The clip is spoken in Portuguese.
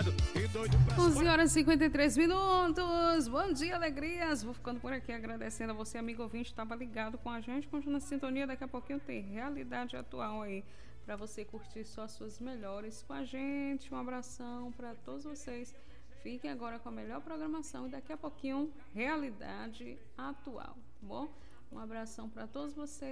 11 horas e 53 minutos. Bom dia, alegrias. Vou ficando por aqui agradecendo a você, amigo ouvinte, estava ligado com a gente. Continua na sintonia, daqui a pouquinho tem Realidade Atual aí para você curtir só as suas melhores com a gente. Um abração para todos vocês. Fiquem agora com a melhor programação e daqui a pouquinho Realidade Atual, tá bom? Um abração para todos vocês.